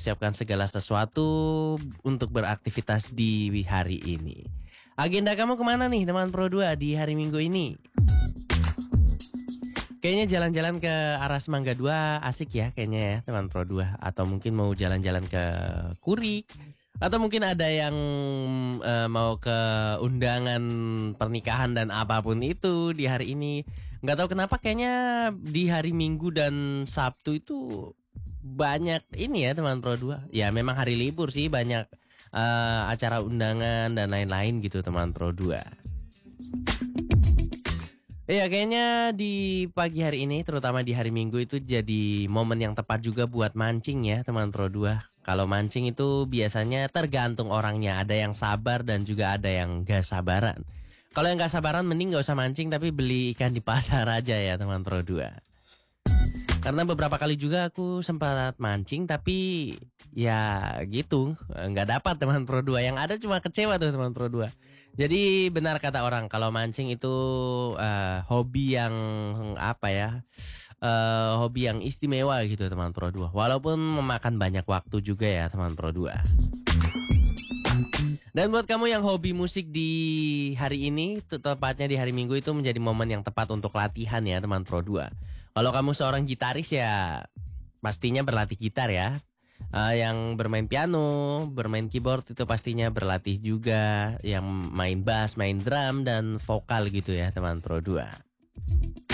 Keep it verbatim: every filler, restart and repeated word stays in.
mempersiapkan segala sesuatu untuk beraktivitas di hari ini. Agenda kamu kemana nih teman Pro dua di hari Minggu ini? Kayaknya jalan-jalan ke arah Semangga dua asik ya kayaknya ya teman Pro dua. Atau mungkin mau jalan-jalan ke Kurik. Atau mungkin ada yang uh, mau ke undangan pernikahan dan apapun itu di hari ini. Nggak tahu kenapa kayaknya di hari Minggu dan Sabtu itu banyak ini ya teman Pro dua. Ya memang hari libur sih, banyak uh, acara undangan dan lain-lain gitu teman Pro dua. Iya kayaknya di pagi hari ini terutama di hari Minggu itu jadi momen yang tepat juga buat mancing ya teman Pro dua. Kalau mancing itu biasanya tergantung orangnya, ada yang sabar dan juga ada yang gak sabaran. Kalau yang gak sabaran mending gak usah mancing tapi beli ikan di pasar aja ya teman Pro dua. Karena beberapa kali juga aku sempat mancing tapi ya gitu nggak dapat teman Pro dua. Yang ada cuma kecewa tuh teman Pro dua. Jadi benar kata orang kalau mancing itu uh, hobi yang apa ya uh, hobi yang istimewa gitu teman Pro dua. Walaupun memakan banyak waktu juga ya teman Pro dua. Dan buat kamu yang hobi musik di hari ini, tepatnya di hari Minggu itu menjadi momen yang tepat untuk latihan ya teman Pro dua. Kalau kamu seorang gitaris ya pastinya berlatih gitar ya. Uh, yang bermain piano, bermain keyboard itu pastinya berlatih juga. Yang main bass, main drum dan vokal gitu ya teman Pro dua.